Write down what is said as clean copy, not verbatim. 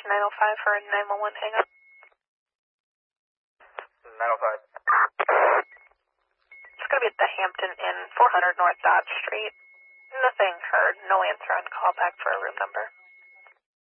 905 for 911, hang up. 905. It's going to be at the Hampton Inn, 400 North Dodge Street. Nothing heard, no answer on callback for a room number.